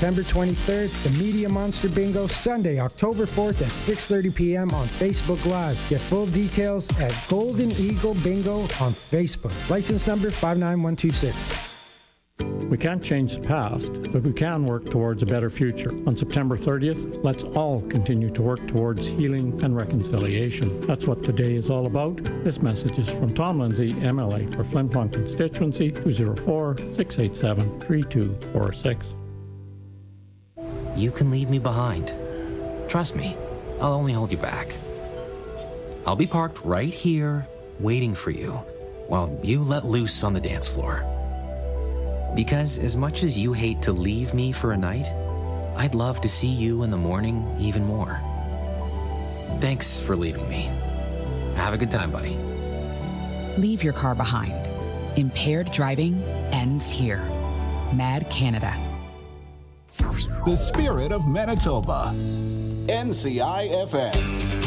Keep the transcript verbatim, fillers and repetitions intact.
September twenty-third, the Media Monster Bingo, Sunday, October fourth at six thirty p.m. on Facebook Live. Get full details at Golden Eagle Bingo on Facebook. License number five nine one two six. We can't change the past, but we can work towards a better future. On September thirtieth, let's all continue to work towards healing and reconciliation. That's what today is all about. This message is from Tom Lindsay, M L A for Flin Flon Constituency, two oh four, six eight seven, three two four six. You can leave me behind. Trust me, I'll only hold you back. I'll be parked right here, waiting for you, while you let loose on the dance floor. Because as much as you hate to leave me for a night, I'd love to see you in the morning even more. Thanks for leaving me. Have a good time, buddy. Leave your car behind. Impaired driving ends here. Mad Canada. The spirit of Manitoba. N C I F M.